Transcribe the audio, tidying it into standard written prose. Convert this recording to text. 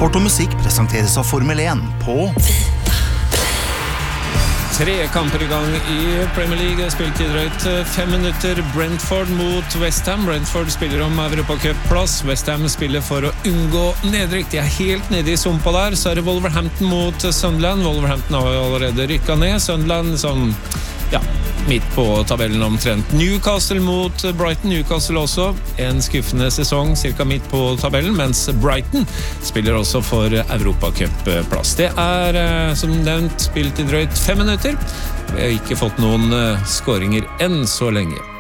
Sport og musikk presenteres av Formel 1 på 3 kamper i gang i Premier League. Spilt i drøyt 5 minutter. Brentford mot West Ham. Brentford spiller om Europacup-plass. West Ham spiller for å unngå nedrykk. De helt nede i sumpa der. Så det Wolverhampton mot Sunderland. Wolverhampton har jo allerede rykket ned. Sunderland som, midt på tabellen omtrent. Newcastle mot Brighton. Newcastle også en skuffende sesong, cirka midt på tabellen, mens Brighton spiller også for Europacup-plass. Det som nevnt, spilt i drøyt 5 minutter. Vi har ikke fått noen skåringer enn så lenge.